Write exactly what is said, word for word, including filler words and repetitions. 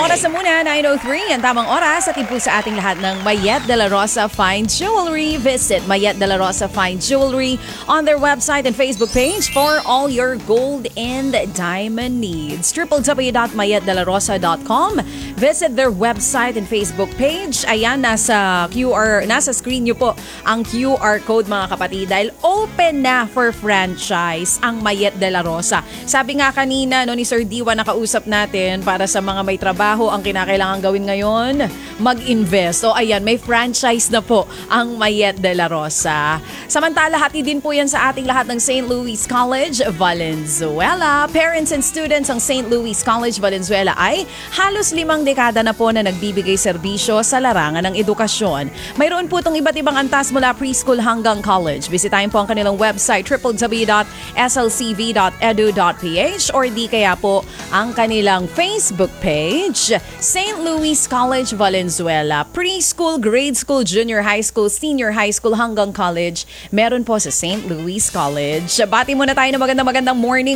oras na muna, nine oh three, ang tamang oras at po sa ating lahat ng Mayet de la Rosa Fine Jewelry. Visit Mayet de la Rosa Fine Jewelry on their website and Facebook page for all your gold and diamond needs. w w w dot mayet de la rosa dot com. Visit their website and Facebook page. Ayan, nasa Q R, nasa screen nyo po ang Q R code mga kapatid dahil open na for franchise ang Mayet de la Rosa. Sabi nga kanina no, ni Sir Diwa nakausap natin para sa mga may trabaho ang kinakailangan gawin ngayon, mag-invest. So ayan, may franchise na po ang Mayet de la Rosa. Samantala, hati din po yan sa ating lahat ng Saint Louis College, Valenzuela. Parents and students ng Saint Louis College, Valenzuela ay halos limang dekada na po na nagbibigay serbisyo sa larangan ng edukasyon. Mayroon po itong iba't ibang antas mula preschool hanggang college. Bisitahin po ang kanilang website w w w dot s l c v dot e d u dot p h or di kaya po ang kanilang Facebook page, Saint Louis College, Valenzuela. Preschool, grade school, junior high school, senior high school hanggang college. Meron po sa Saint Louis College. Bati muna tayo ng magandang magandang morning.